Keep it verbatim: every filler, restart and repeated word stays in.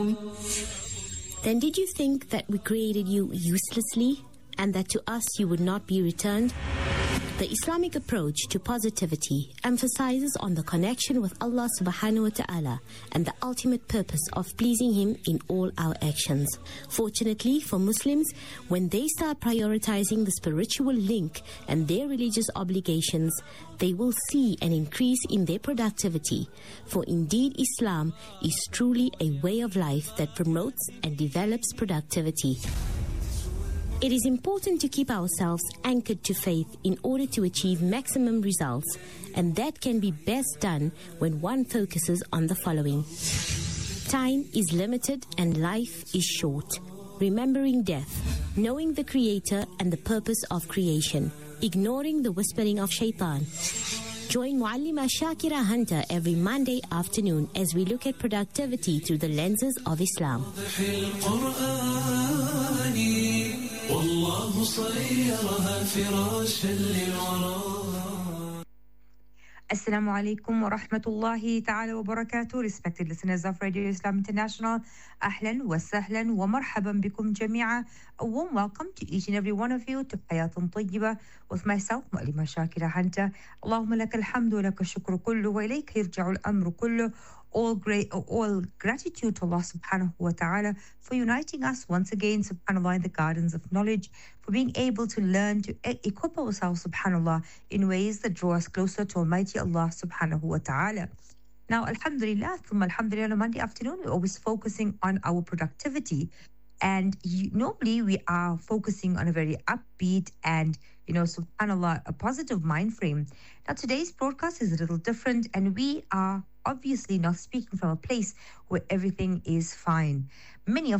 Then did you think that we created you uselessly and that to us you would not be returned? The Islamic approach to positivity emphasizes on the connection with Allah subhanahu wa ta'ala and the ultimate purpose of pleasing Him in all our actions. Fortunately for Muslims, when they start prioritizing the spiritual link and their religious obligations, they will see an increase in their productivity. For indeed, Islam is truly a way of life that promotes and develops productivity. It is important to keep ourselves anchored to faith in order to achieve maximum results, and that can be best done when one focuses on the following. Time is limited and life is short. Remembering death, knowing the Creator and the purpose of creation, ignoring the whispering of shaitan. Join Muallima Shakira Hunter every Monday afternoon as we look at productivity through the lenses of Islam. والله صيرها فراشا للورى. Assalamu alaikum wa rahmatullahi ta'ala wa barakatuh. Respected listeners of Radio Islam International, ahlan wa sahlan wa marhaban bikum jami'a. A warm welcome to each and every one of you to Hayatun Tayyiba with myself, Mu'allima Shakira Hunter. Allahumma laka alhamdu wa laka shukru kullu wa ilayka yirja'u al-amru kullu. All great, all gratitude to Allah subhanahu wa ta'ala for uniting us once again, subhanAllah, in the gardens of knowledge, for being able to learn to equip ourselves, subhanAllah, in ways that draw us closer to Almighty Allah subhanahu wa ta'ala. Now, alhamdulillah, thumma alhamdulillah, on Monday afternoon, we're always focusing on our productivity. And you, normally we are focusing on a very upbeat and, you know, subhanAllah, a positive mind frame. Now, today's broadcast is a little different, and we are obviously not speaking from a place where everything is fine. Many of